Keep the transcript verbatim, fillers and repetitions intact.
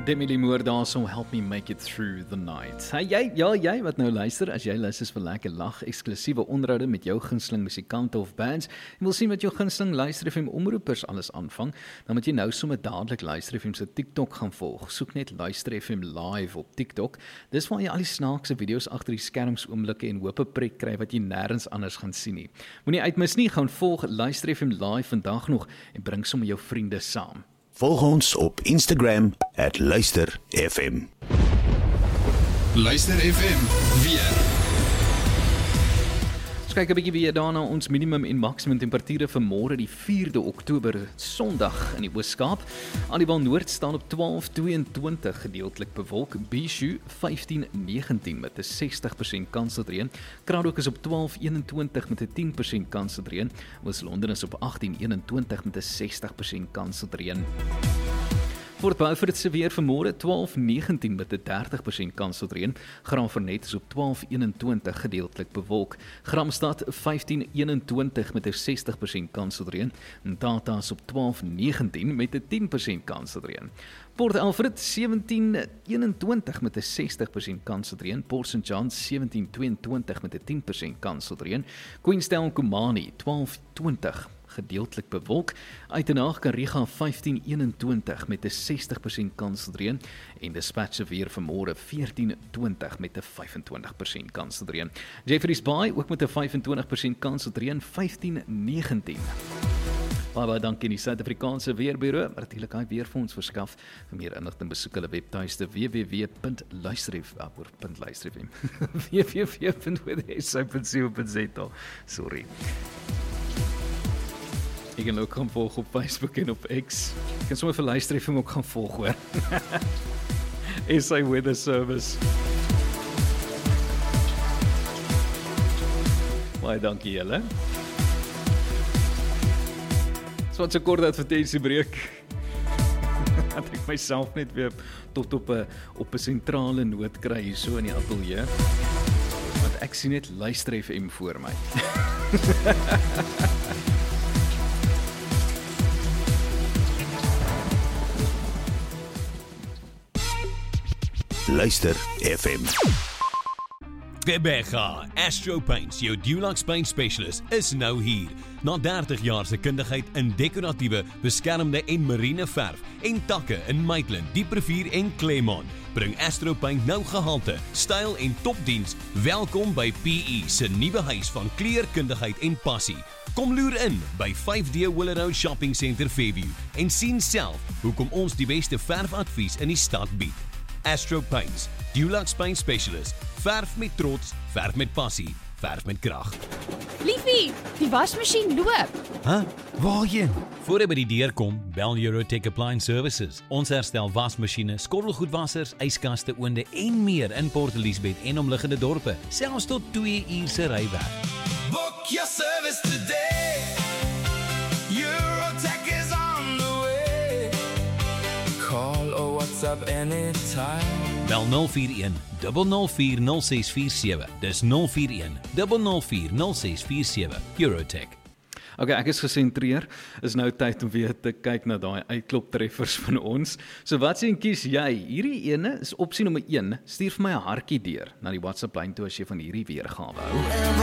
Demi Lee Moore daar so Help Me Make It Through the Night. Hey, jy, ja, jy wat nou luister, as jy lus is vir lekker lag, eksklusiewe onderhoude met jou gunsteling musikante of bands, en wil sien wat jou gunsteling Luister F M omroepers alles aanvang, dan moet jy nou sommer dadelik Luister F M se TikTok gaan volg. Soek net Luister F M Live op TikTok. Dis waar jy al die snaakse video's agter die skerms oomblikke en hoop 'n pret kry wat jy nêrens anders gaan sien nie. Moenie uitmis nie, gaan volg Luister F M Live vandag nog en bring sommer jou vriende saam. Volg ons op Instagram at Luister F M. Luister F M, weer. Kyk 'n bietjie weer daarna ons minimum en maksimum temperature vir môre die vierde Oktober Sondag in die Oos-Kaap. Aliwal Noord staan op twaalf tweeëntwintig gedeeltelik bewolk, Bishu vyftien negentien met 'n sestig persent kans op reën. Kraddock is op twaalf eenentwintig met 'n tien persent kans op reën. Oos-London is op agttien eenentwintig met 'n sestig persent kans op reën. Port Beaufort se weer vanmôre twaalf negentien met 'n dertig persent kans op reën. Graafrenet is op twaalf eenentwintig gedeeltelik bewolk. Gramstad vyftien eenentwintig met 'n sestig persent kans op reën. En Tata is op twaalf negentien met 'n tien persent kans op reën. Port Alfred sewentien eenentwintig met 'n sestig persent kans op reën. Port Saint John sewentien tweeëntwintig met 'n tien persent kans op reën. Queenstown Komani twaalf twintig gedeeltelik bewolk. Uitenaag Kariga vyftien eenentwintig met 'n sestig persent kans op reën en Dispatch se weer vanmôre veertien twintig met 'n vyfentwintig persent kans op reën. Jeffreys Bay ook met 'n vyfentwintig persent kans op reën vyftien negentien. Baie baie dankie aan die Suid-Afrikaanse Weerbureau wat natuurlik hy weer vir ons verskaf. Vir meer inligting besoek hulle webtuiste w w w punt luisterf punt luisterf w w w punt s a punt co punt z a. Sorry. Jy kan ook gaan volg op Facebook en op X. Jy kan sommer vir Luister F M ook gaan volg hoor. S A Weather Service. Baie dankie julle. So wat 'n kort advertensiebreek. Dat ek myself net weer tot op 'n op 'n sentrale noot kry hier so in die ateljee. Want ek sien net Luister F M voor my. Luister F M. Quebeca, Astro Paints, jou Dulux Paint Specialist, is nou hier. Na dertig jaar se kundigheid in dekoratiewe, beskermde en marine verf en takke in Maitland, Dieprivier en Claremont, bring Astro Paint nou gehalte, styl en topdiens. Welkom by P E se nuwe huis van kleurkundigheid en passie. Kom loer in by vyf D Willow Shopping Centre Fairview en sien self hoekom ons die beste verfadvies in die stad bied. Astro Paints, Dulux Paint Specialist. Verf met trots, verf met passie, verf met krag. Liefie, die wasmasjien loop. Huh? Waarheen? Voor jy by die deur kom, bel Eurotech Appliance Services. Ons herstel wasmasjiene, skottelgoedwassers, yskaste, oonde en meer in Port Elizabeth en omliggende dorpe, selfs tot twee uur se rywerk. Book your service today. Eurotech is on the way. Call or WhatsApp anytime. Bel nul vier een, nul nul vier, nul ses vier sewe. Dis nul vier een, nul nul vier, nul ses vier sewe. Eurotech. Ok, ek is gesentreer. Is nou tyd om weer te kyk na daai uitkloptreffers van ons. So wat sien kies jy? Hierdie ene is opsie nommer een. Stuur vir my 'n hartjie deur na die WhatsApp lyn toe as jy van hierdie weergawe hou.